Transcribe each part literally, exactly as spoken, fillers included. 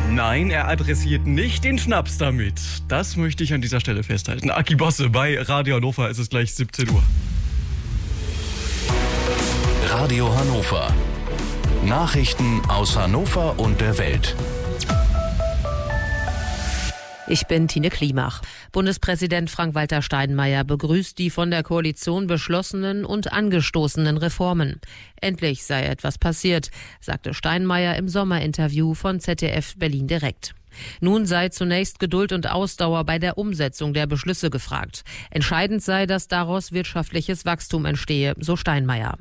Nein, er adressiert nicht den Schnaps damit. Das möchte ich an dieser Stelle festhalten. Aki Bosse, bei Radio Hannover ist es gleich siebzehn Uhr. Radio Hannover. Nachrichten aus Hannover und der Welt. Ich bin Tine Klimach. Bundespräsident Frank-Walter Steinmeier begrüßt die von der Koalition beschlossenen und angestoßenen Reformen. Endlich sei etwas passiert, sagte Steinmeier im Sommerinterview von Z D F Berlin direkt. Nun sei zunächst Geduld und Ausdauer bei der Umsetzung der Beschlüsse gefragt. Entscheidend sei, dass daraus wirtschaftliches Wachstum entstehe, so Steinmeier.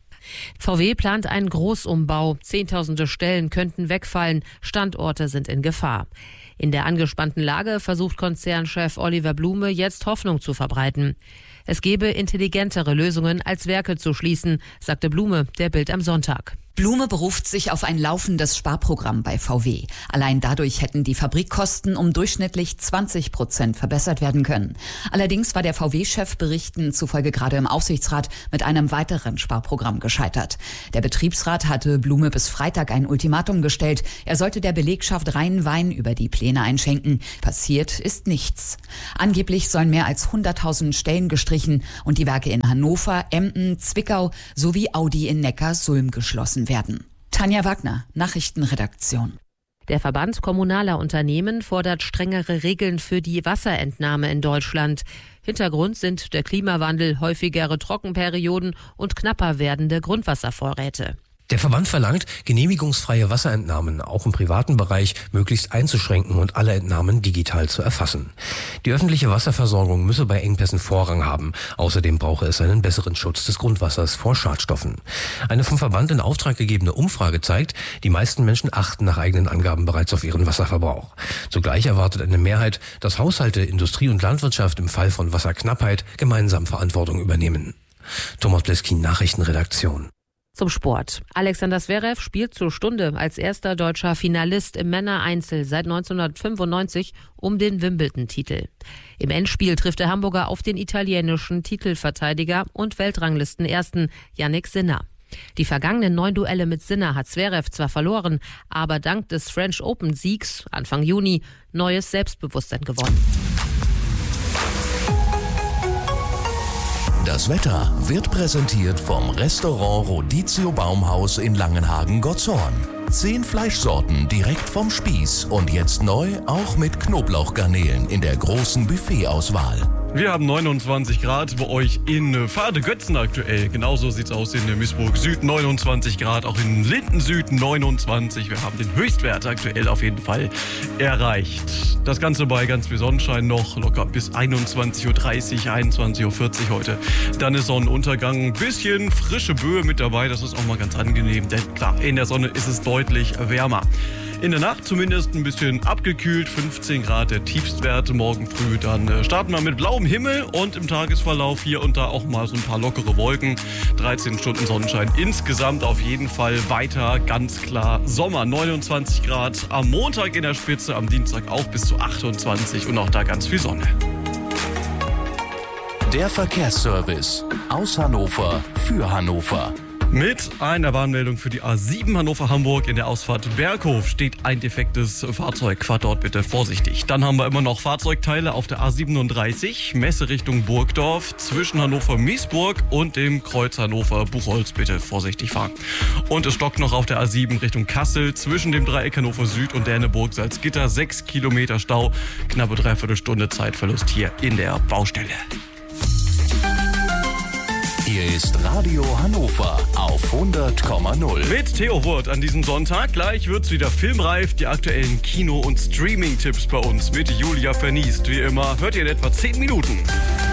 V W plant einen Großumbau. Zehntausende Stellen könnten wegfallen. Standorte sind in Gefahr. In der angespannten Lage versucht Konzernchef Oliver Blume jetzt Hoffnung zu verbreiten. Es gebe intelligentere Lösungen, als Werke zu schließen, sagte Blume der Bild am Sonntag. Blume beruft sich auf ein laufendes Sparprogramm bei V W. Allein dadurch hätten die Fabrikkosten um durchschnittlich zwanzig Prozent verbessert werden können. Allerdings war der V W-Chef Berichten zufolge gerade im Aufsichtsrat mit einem weiteren Sparprogramm gescheitert. Der Betriebsrat hatte Blume bis Freitag ein Ultimatum gestellt. Er sollte der Belegschaft reinen Wein über die Pläne einschenken. Passiert ist nichts. Angeblich sollen mehr als hunderttausend Stellen gestrichen und die Werke in Hannover, Emden, Zwickau sowie Audi in Neckarsulm geschlossen werden. Tanja Wagner, Nachrichtenredaktion. Der Verband kommunaler Unternehmen fordert strengere Regeln für die Wasserentnahme in Deutschland. Hintergrund sind der Klimawandel, häufigere Trockenperioden und knapper werdende Grundwasservorräte. Der Verband verlangt, genehmigungsfreie Wasserentnahmen auch im privaten Bereich möglichst einzuschränken und alle Entnahmen digital zu erfassen. Die öffentliche Wasserversorgung müsse bei Engpässen Vorrang haben. Außerdem brauche es einen besseren Schutz des Grundwassers vor Schadstoffen. Eine vom Verband in Auftrag gegebene Umfrage zeigt, die meisten Menschen achten nach eigenen Angaben bereits auf ihren Wasserverbrauch. Zugleich erwartet eine Mehrheit, dass Haushalte, Industrie und Landwirtschaft im Fall von Wasserknappheit gemeinsam Verantwortung übernehmen. Thomas Bleskin, Nachrichtenredaktion. Zum Sport. Alexander Zverev spielt zur Stunde als erster deutscher Finalist im Männereinzel seit neunzehnhundertfünfundneunzig um den Wimbledon-Titel. Im Endspiel trifft der Hamburger auf den italienischen Titelverteidiger und Weltranglistenersten Jannik Sinner. Die vergangenen neun Duelle mit Sinner hat Zverev zwar verloren, aber dank des French Open-Siegs Anfang Juni neues Selbstbewusstsein gewonnen. Das Wetter wird präsentiert vom Restaurant Rodizio Baumhaus in Langenhagen-Gottshorn. Zehn Fleischsorten direkt vom Spieß und jetzt neu auch mit Knoblauchgarnelen in der großen Buffetauswahl. Wir haben neunundzwanzig Grad bei euch in Vade-Götzen aktuell. Genauso sieht es aus in Miesburg Süd, neunundzwanzig Grad, auch in Linden Süd neunundzwanzig. Wir haben den Höchstwert aktuell auf jeden Fall erreicht. Das Ganze bei ganz viel Sonnenschein noch, locker bis einundzwanzig Uhr dreißig, einundzwanzig Uhr vierzig heute. Dann ist Sonnenuntergang, ein bisschen frische Böe mit dabei, das ist auch mal ganz angenehm, denn klar, in der Sonne ist es deutlich wärmer. In der Nacht zumindest ein bisschen abgekühlt, fünfzehn Grad der Tiefstwert morgen früh. Dann starten wir mit blauem Himmel und im Tagesverlauf hier und da auch mal so ein paar lockere Wolken. dreizehn Stunden Sonnenschein insgesamt auf jeden Fall weiter ganz klar Sommer. neunundzwanzig Grad am Montag in der Spitze, am Dienstag auch bis zu achtundzwanzig und auch da ganz viel Sonne. Der Verkehrsservice aus Hannover für Hannover. Mit einer Warnmeldung für die A sieben Hannover-Hamburg. In der Ausfahrt Berghof steht ein defektes Fahrzeug. Fahrt dort bitte vorsichtig. Dann haben wir immer noch Fahrzeugteile auf der A siebenunddreißig, Messe Richtung Burgdorf, zwischen Hannover-Miesburg und dem Kreuz Hannover-Buchholz. Bitte vorsichtig fahren. Und es stockt noch auf der A sieben Richtung Kassel, zwischen dem Dreieck Hannover Süd und Däneburg-Salzgitter. Sechs Kilometer Stau, knappe dreiviertel Stunde Zeitverlust hier in der Baustelle. Hier ist Radio Hannover auf hundert Komma null. Mit Theo Wurt an diesem Sonntag. Gleich wird's wieder filmreif. Die aktuellen Kino- und Streaming-Tipps bei uns mit Julia Verniest. Wie immer hört ihr in etwa zehn Minuten.